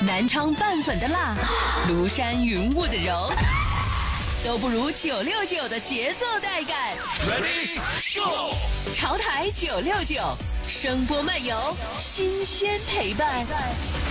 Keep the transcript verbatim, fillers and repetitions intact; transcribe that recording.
南昌拌粉的辣，庐山云雾的柔，都不如九六九的节奏带感。 Ready Go！ 潮台九六九，声波漫游，新鲜陪伴。